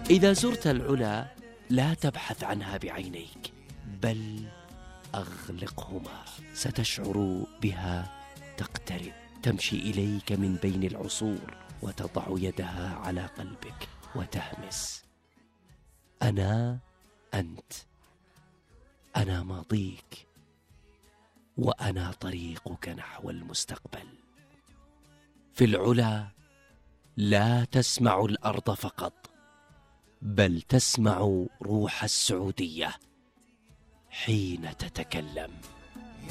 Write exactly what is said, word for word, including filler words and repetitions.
إذا زرت العلا لا تبحث عنها بعينيك، بل أغلقهما. ستشعر بها تقترب، تمشي إليك من بين العصور، وتضع يدها على قلبك وتهمس: أنا أنت، أنا ماضيك، وأنا طريقك نحو المستقبل. في العلا لا تسمع الأرض فقط، بل تسمع روح السعودية حين تتكلم.